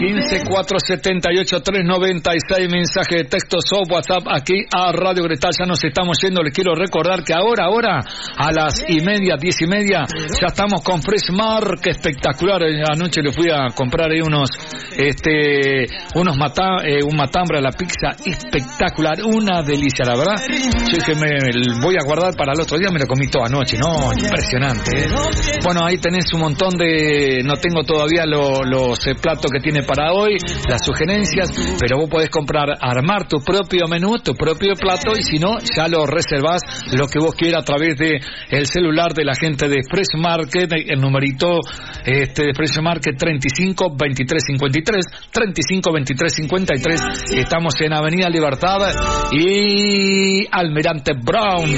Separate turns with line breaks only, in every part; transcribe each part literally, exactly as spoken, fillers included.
quince, cuatrocientos setenta y ocho, trescientos noventa y seis, mensaje de texto o WhatsApp aquí a Radio Gretal. Ya nos estamos yendo. Les quiero recordar que ahora, ahora, a las y media, diez y media, ya estamos con Fresh Market, espectacular. Anoche le fui a comprar ahí unos, este, unos mata, eh, un matambre a la pizza, espectacular, una delicia, la verdad. Yo dije, me voy a guardar para el otro día, me lo comí todo anoche, no, impresionante, ¿eh? Bueno, ahí tenés un montón de, no tengo todavía lo, los eh, platos que tiene para hoy, las sugerencias, pero vos podés comprar, armar tu propio menú, tu propio plato, y si no, ya lo reservás lo que vos quieras a través de el celular de la gente de Fresh Market, el numerito este de Fresh Market treinta y cinco, veintitrés cincuenta y tres, treinta y cinco, veintitrés cincuenta y tres. Estamos en Avenida Libertad y Almirante Brown.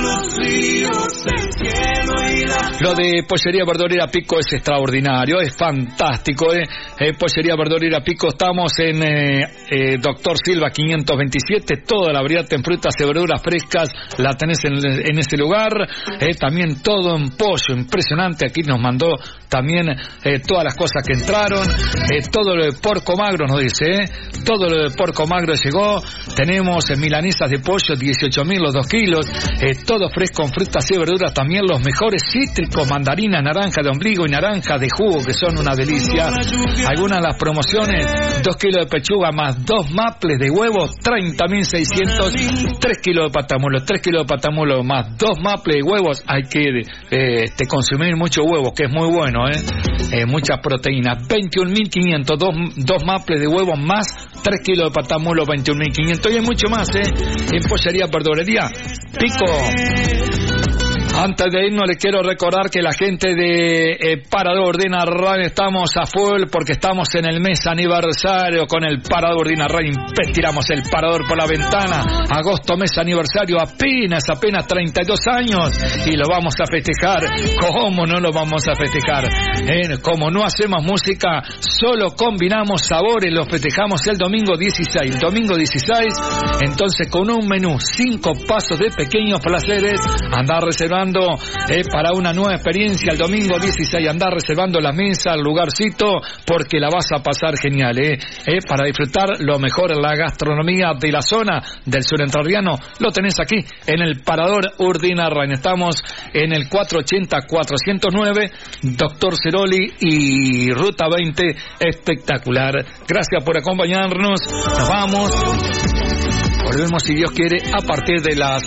Lo de Pollería Verdurera Pico es extraordinario, es fantástico, eh. eh Pollería Verdurera Pico, estamos en eh, eh, Doctor Silva quinientos veintisiete, toda la variedad en frutas y verduras frescas la tenés en, en ese lugar, eh, también todo en pollo, impresionante. Aquí nos mandó también eh, todas las cosas que entraron, eh, todo lo de porco magro nos dice, eh, todo lo de porco magro llegó, tenemos eh, milanesas de pollo, dieciocho mil los dos kilos, eh, todo fresco en frutas y verduras, también los mejores cítricos, mandarina, naranja de ombligo y naranja de jugo, que son una delicia. Algunas de las promociones, dos kilos de pechuga más dos maples de huevos, treinta mil seiscientos, tres kilos de patamulo, tres kilos de patamulo más dos maples de huevos, hay que eh, este, consumir mucho huevo, que es muy bueno, eh, eh muchas proteínas, veintiún mil quinientos, dos, dos maples de huevos más tres kilos de patamulo, veintiún mil quinientos, y hay mucho más, eh, en Pollería Verdulería Pico. Antes de irnos les quiero recordar que la gente de eh, Parador Dinarrain estamos a full porque estamos en el mes aniversario con el Parador Dinarrain. Tiramos el parador por la ventana. Agosto, mes aniversario, apenas, apenas treinta y dos años y lo vamos a festejar. ¿Cómo no lo vamos a festejar? Eh, como no hacemos música, solo combinamos sabores, lo festejamos el domingo dieciséis. Domingo dieciséis, entonces con un menú, cinco pasos de pequeños placeres, andar reservando Eh, para una nueva experiencia el domingo dieciséis, andar reservando la mesa, el lugarcito, porque la vas a pasar genial, eh, eh, para disfrutar lo mejor en la gastronomía de la zona del sur entrerriano, lo tenés aquí en el Parador Urdinarrain. Estamos en el cuatrocientos ochenta, cuatrocientos nueve, Doctor Ceroli y Ruta veinte, espectacular. Gracias por acompañarnos, nos vamos, volvemos si Dios quiere a partir de las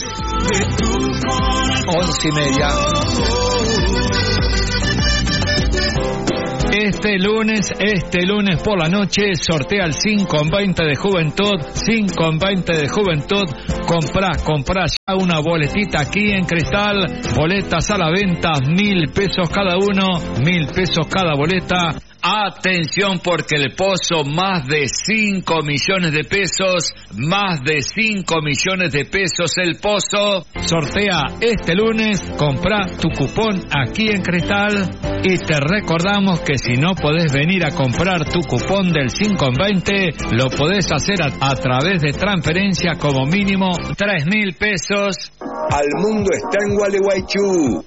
once y media. Este lunes, este lunes por la noche, sortea el cinco en veinte de Juventud, cinco en veinte de Juventud, comprá, comprá ya una boletita aquí en Cristal, boletas a la venta, mil pesos cada uno, mil pesos cada boleta. Atención porque el Pozo, más de cinco millones de pesos, más de cinco millones de pesos el Pozo, sortea este lunes, comprá tu cupón aquí en Cristal y te recordamos que si no podés venir a comprar tu cupón del cinco en veinte, lo podés hacer a, a través de transferencia como mínimo tres mil pesos.
Al mundo está en Gualeguaychú.